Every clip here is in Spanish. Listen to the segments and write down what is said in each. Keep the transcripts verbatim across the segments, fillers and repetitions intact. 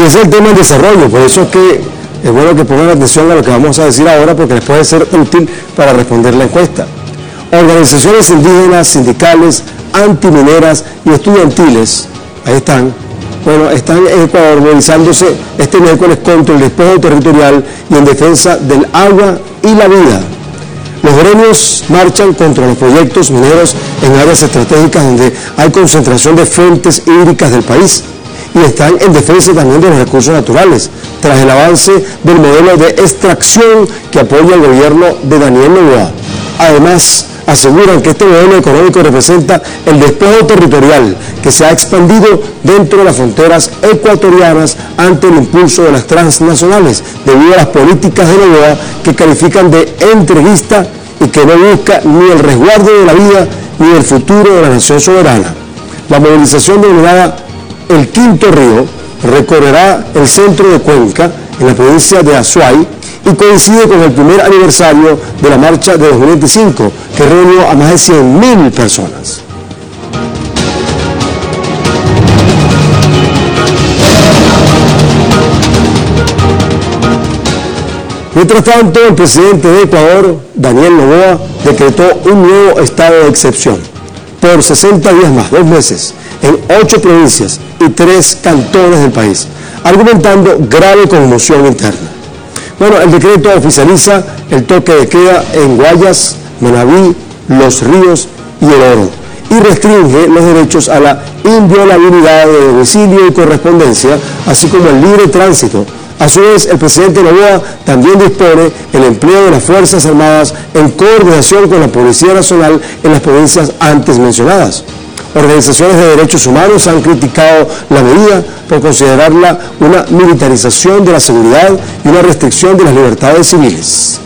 ese es el tema del desarrollo, por eso es que es bueno que pongan atención a lo que vamos a decir ahora, porque les puede ser útil para responder la encuesta. Organizaciones indígenas, sindicales, antimineras y estudiantiles, ahí están, bueno, están en Ecuador movilizándose este miércoles contra el despojo territorial y en defensa del agua y la vida. Los gremios marchan contra los proyectos mineros en áreas estratégicas donde hay concentración de fuentes hídricas del país y están en defensa también de los recursos naturales, tras el avance del modelo de extracción que apoya el gobierno de Daniel Noboa. Además, aseguran que este modelo económico representa el despojo territorial que se ha expandido dentro de las fronteras ecuatorianas ante el impulso de las transnacionales, debido a las políticas de Noboa que califican de entreguista y que no busca ni el resguardo de la vida ni el futuro de la nación soberana. La movilización denominada El Quinto Río recorrerá el centro de Cuenca, en la provincia de Azuay, y coincide con el primer aniversario de la marcha de dos mil veinticinco, que reunió a más de cien mil personas. Mientras tanto, el presidente de Ecuador, Daniel Noboa, decretó un nuevo estado de excepción por sesenta días más, dos meses, en ocho provincias y tres cantones del país, argumentando grave conmoción interna. Bueno, el decreto oficializa el toque de queda en Guayas, Manabí, Los Ríos y El Oro y restringe los derechos a la inviolabilidad de domicilio y correspondencia, así como el libre tránsito. A su vez, el presidente Noboa también dispone el empleo de las Fuerzas Armadas en coordinación con la Policía Nacional en las provincias antes mencionadas. Organizaciones de derechos humanos han criticado la medida por considerarla una militarización de la seguridad y una restricción de las libertades civiles.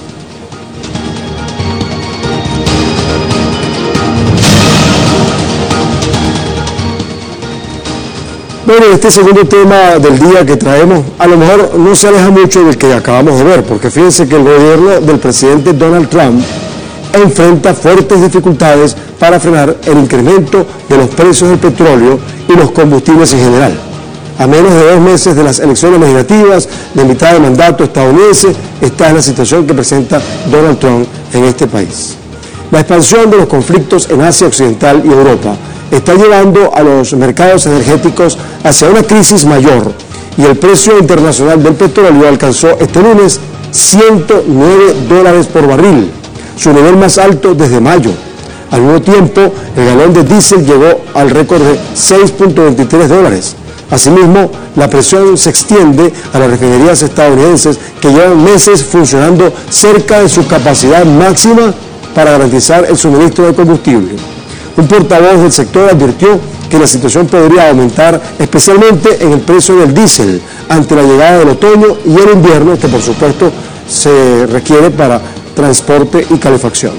Bueno, este segundo tema del día que traemos a lo mejor no se aleja mucho del que acabamos de ver, porque fíjense que el gobierno del presidente Donald Trump enfrenta fuertes dificultades para frenar el incremento de los precios del petróleo y los combustibles en general. A menos de dos meses de las elecciones legislativas de mitad de mandato estadounidense, esta es la situación que presenta Donald Trump en este país. La expansión de los conflictos en Asia Occidental y Europa está llevando a los mercados energéticos hacia una crisis mayor y el precio internacional del petróleo alcanzó este lunes ciento nueve dólares por barril, su nivel más alto desde mayo. Al mismo tiempo, el galón de diésel llegó al récord de seis punto veintitrés dólares. Asimismo, la presión se extiende a las refinerías estadounidenses que llevan meses funcionando cerca de su capacidad máxima para garantizar el suministro de combustible. Un portavoz del sector advirtió que la situación podría aumentar especialmente en el precio del diésel ante la llegada del otoño y el invierno, que por supuesto se requiere para transporte y calefacción.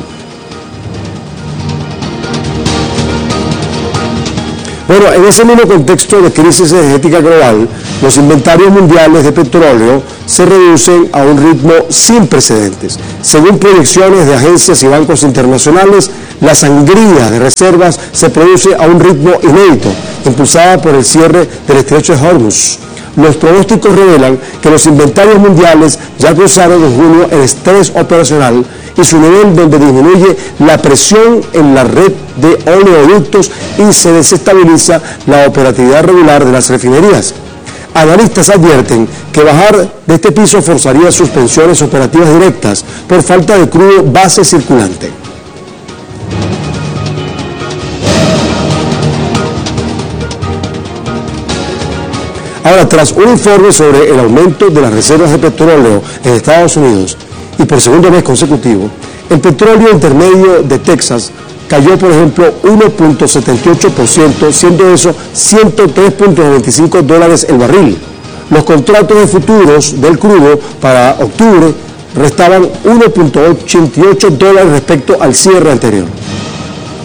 Bueno, en ese mismo contexto de crisis energética global, los inventarios mundiales de petróleo se reducen a un ritmo sin precedentes. Según proyecciones de agencias y bancos internacionales, la sangría de reservas se produce a un ritmo inédito, impulsada por el cierre del estrecho de Hormuz. Los pronósticos revelan que los inventarios mundiales ya cruzaron en junio el estrés operacional y su nivel donde disminuye la presión en la red de oleoductos y se desestabiliza la operatividad regular de las refinerías. Analistas advierten que bajar de este piso forzaría suspensiones operativas directas por falta de crudo base circulante. Ahora, tras un informe sobre el aumento de las reservas de petróleo en Estados Unidos y por segundo mes consecutivo, el petróleo intermedio de Texas cayó, por ejemplo, uno punto setenta y ocho por ciento, siendo eso ciento tres punto noventa y cinco dólares el barril. Los contratos de futuros del crudo para octubre restaban uno punto ochenta y ocho dólares respecto al cierre anterior.